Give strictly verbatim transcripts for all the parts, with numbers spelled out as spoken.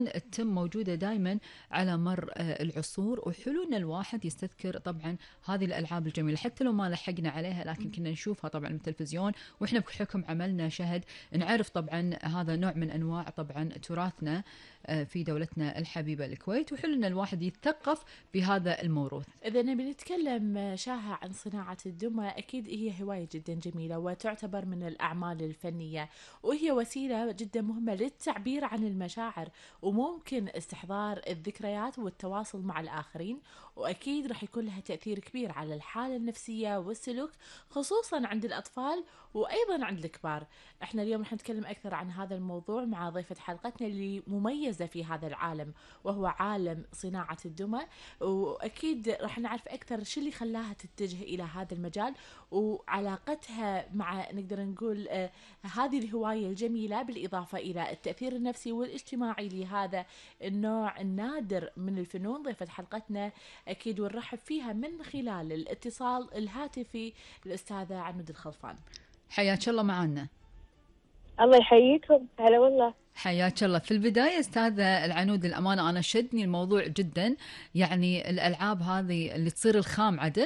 تتم موجودة دائما على مر آه، العصور، وحلو ان الواحد يستذكر طبعا هذه الالعاب الجميله حتى لو ما لحقنا عليها، لكن كنا نشوفها طبعا بالتلفزيون، واحنا بحكم عملنا شهد نعرف طبعا هذا نوع من انواع طبعا تراثنا آه، في دولتنا الحبيبه الكويت، وحلو ان الواحد يتثقف بهذا الموروث. إذا نبي نتكلم شاهة عن صناعة الدمى، أكيد هي هواية جدا جميلة وتعتبر من الأعمال الفنية، وهي وسيلة جدا مهمة للتعبير عن المشاعر، وممكن استحضار الذكريات والتواصل مع الآخرين، وأكيد راح يكون لها تأثير كبير على الحالة النفسية والسلوك، خصوصا عند الأطفال وأيضا عند الكبار. احنا اليوم راح نتكلم أكثر عن هذا الموضوع مع ضيفة حلقتنا اللي مميزة في هذا العالم، وهو عالم صناعة الدمى، واكيد راح نعرف اكثر شو اللي خلاها تتجه الى هذا المجال، وعلاقتها مع نقدر نقول آه هذه الهوايه الجميله، بالاضافه الى التاثير النفسي والاجتماعي لهذا النوع النادر من الفنون. ضيفه حلقتنا اكيد ونرحب فيها من خلال الاتصال الهاتفي الاستاذه عنود الخلفان. حياك الله معنا. الله يحييكم، هلا والله. حياك الله. في البداية أستاذة العنود، الأمانة أنا شدني الموضوع جدا، يعني الألعاب هذه اللي تصير الخام عدل.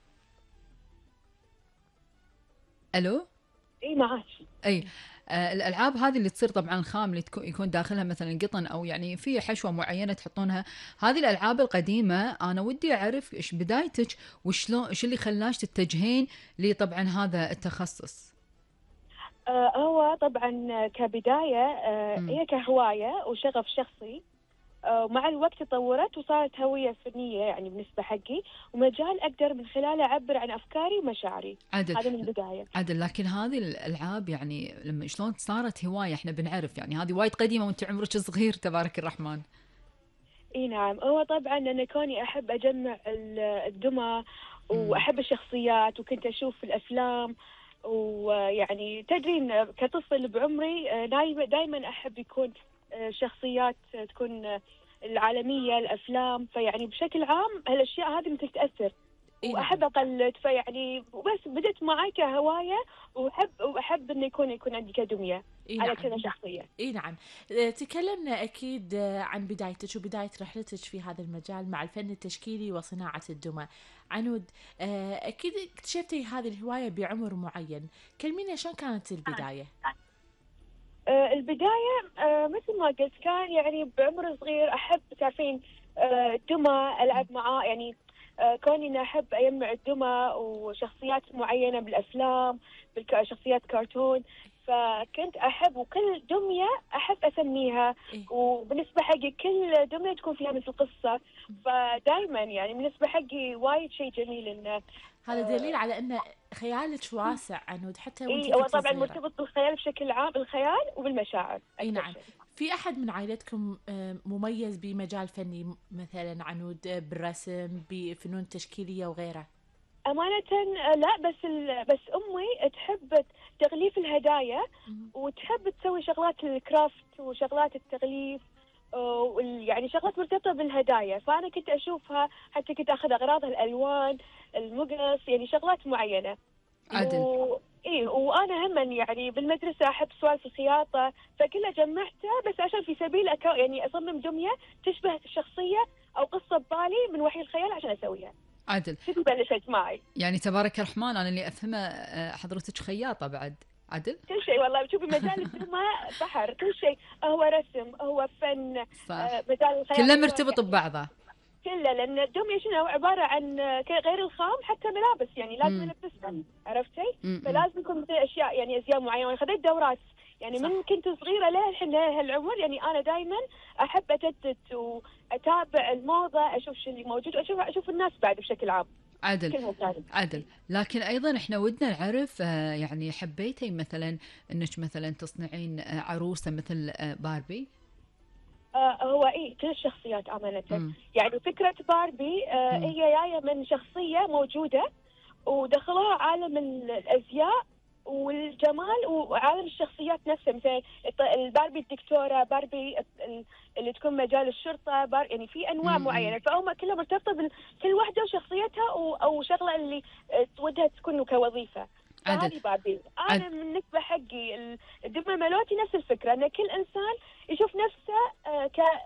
ألو. اي معاك. أي آه الألعاب هذه اللي تصير طبعا خام، اللي يكون داخلها مثلا قطن أو يعني في حشوة معينة تحطونها، هذه الألعاب القديمة أنا ودي أعرف إيش بدايتك وشلون إيش اللي خلاش تتجهين لطبعا هذا التخصص. آه هو طبعا كبداية آه هي كهواية وشغف شخصي، آه ومع الوقت تطورت وصارت هوية فنية يعني بالنسبة حقي، ومجال أقدر من خلاله أعبر عن أفكاري ومشاعري. عدل. هذا من البداية. عدل. لكن هذه الألعاب يعني لما شلون صارت هواية احنا بنعرف يعني هذه وايد قديمة وانت عمرك صغير تبارك الرحمن. اي نعم، هو طبعا أنا كوني أحب أجمع الدمى وأحب الشخصيات، وكنت أشوف الأفلام، ويعني تدرين كطفل بعمري دائما أحب يكون شخصيات تكون العالمية الأفلام، فيعني بشكل عام هالأشياء هذه مثل تأثر وأحب أقلد، فيعني وبس بدت معي كهواية، وأحب وأحب إنه يكون يكون عندي كدمية إيه على نعم. كذا شخصية. اي نعم. تكلمنا اكيد عن بدايتك وبدايه رحلتك في هذا المجال مع الفن التشكيلي وصناعه الدمى. عنود، اكيد اكتشفتي هذه الهوايه بعمر معين، كلمينا شلون كانت البدايه؟ آه البداية آه مثل ما قلت كان يعني بعمر صغير أحب تعرفين آه دمى ألعب معاه، يعني آه كوني إني أحب أجمع الدمى وشخصيات معينة بالأفلام، بالشخصيات كرتون، فكنت أحب وكل دمية أحب أسميها. إيه؟ وبالنسبة حقي كل دمية تكون فيها مثل قصة، فدايما يعني بالنسبة حقي وايد شيء جميل إنه هذا دليل على أن خيالك واسع عنود حتى وانت إيه، هو كنت طبعا صغيرة. مرتبط بالخيال بشكل عام، بالخيال وبالمشاعر. اي نعم. في أحد من عائلتكم مميز بمجال فني مثلا عنود، بالرسم، بفنون تشكيلية وغيره؟ أمانة لا، بس بس أمي تحب تغليف الهدايا، وتحب تسوي شغلات الكرافت وشغلات التغليف، يعني شغلات مرتبطة بالهدايا، فأنا كنت أشوفها، حتى كنت أخذ أغراضها، الألوان، المقص، يعني شغلات معينة. عدل. و... إيه، وأنا هم يعني بالمدرسة أحب سوالف الخياطة، فكلها جمعتها بس عشان في سبيل أكو يعني أصمم دمية تشبه الشخصية أو قصة ببالي من وحي الخيال عشان أسويها. عدل. كيف بلشت معي؟ يعني تبارك الرحمن، أنا اللي أفهمه حضرتك خياطة بعد. عدل. كل شيء والله، شوفي مجال الدمى بحر، كل شيء، هو رسم، هو فن، صح. آه مجال الخيال كله مرتبط يعني ببعضه كله، لأن الدمية شنو عبارة عن غير الخام حتى ملابس، يعني لازم نلبسها، عرفتي؟ فلازم يكون مثل أشياء يعني أزياء معينة. وأنا خذيت دورات يعني صح. من كنت صغيرة ليه الحين لهالعمر، يعني أنا دائما أحب أجدد وأتابع الموضة، أشوف شو اللي موجود، وأشوف أشوف الناس بعد بشكل عام. عدل. عدل. لكن أيضا إحنا ودنا نعرف يعني حبيتي مثلا إنك مثلا تصنعين عروسة مثل باربي؟ آه هو إيه كل الشخصيات أمانة، م. يعني فكرة باربي آه هي جاية من شخصية موجودة ودخلوها عالم الأزياء والجمال وعالم الشخصيات نفسها، مثلا الباربي الدكتورة، باربي اللي تكون مجال الشرطة، بار يعني في أنواع م- معينة، فهم كلها مرتبطة بكل واحدة وشخصيتها أو شغلة اللي تودها تكون كوظيفة. فهذه باربي. أنا من النسبة حقي الدمى ملوتي نفس الفكرة، أن كل إنسان يشوف نفسه